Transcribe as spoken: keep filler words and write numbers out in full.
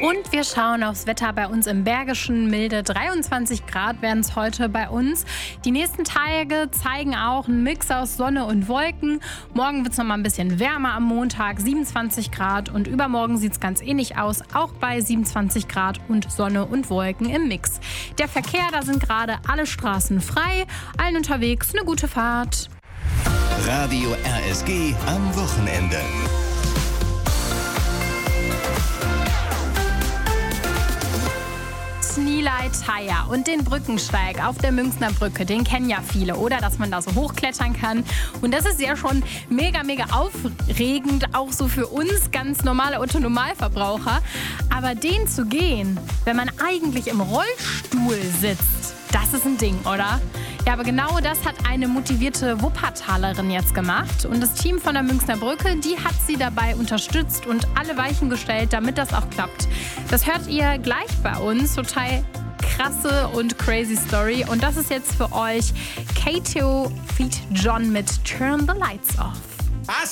Und wir schauen aufs Wetter bei uns im Bergischen. Milde dreiundzwanzig Grad werden es heute bei uns. Die nächsten Tage zeigen auch einen Mix aus Sonne und Wolken. Morgen wird es noch mal ein bisschen wärmer am Montag, siebenundzwanzig Grad. Und übermorgen sieht es ganz ähnlich aus, auch bei siebenundzwanzig Grad und Sonne und Wolken im Mix. Der Verkehr, da sind gerade alle Straßen frei. Allen unterwegs eine gute Fahrt. Radio R S G am Wochenende. Nilay Taya und den Brückensteig auf der Münchner Brücke, den kennen ja viele, oder? Dass man da so hochklettern kann. Und das ist ja schon mega, mega aufregend, auch so für uns ganz normale Otto-Normalverbraucher. Aber den zu gehen, wenn man eigentlich im Rollstuhl sitzt, das ist ein Ding, oder? Ja, aber genau das hat eine motivierte Wuppertalerin jetzt gemacht. Und das Team von der Münchner Brücke, die hat sie dabei unterstützt und alle Weichen gestellt, damit das auch klappt. Das hört ihr gleich bei uns. Total krasse und crazy Story. Und das ist jetzt für euch Kato feat. John mit Turn the Lights Off. Was?